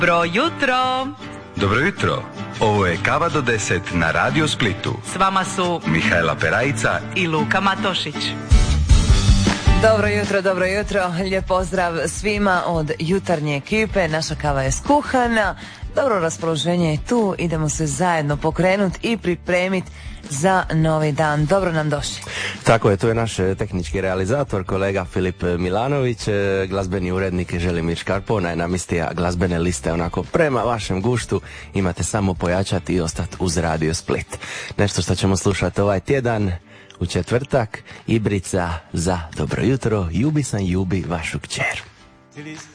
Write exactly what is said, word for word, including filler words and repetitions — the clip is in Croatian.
Dobro jutro! Dobro jutro! Ovo je Kava do deset na Radio Splitu. S vama su Mihajla Perajica i Luka Matošić. Dobro jutro, dobro jutro. Lijep pozdrav svima od jutarnje ekipe. Naša kava je skuhana. Dobro raspoloženje je tu. Idemo se zajedno pokrenuti i pripremiti za novi dan. Dobro nam došli. Tako je, tu je naš tehnički realizator, kolega Filip Milanović, glazbeni urednik Želimir Škarpo, najnamistija glazbene liste onako prema vašem guštu. Imate samo pojačati i ostati uz Radio Split. Nešto što ćemo slušati ovaj tjedan u četvrtak, Ibrica za dobro jutro, Ljubi sam ljubi vašu kćer.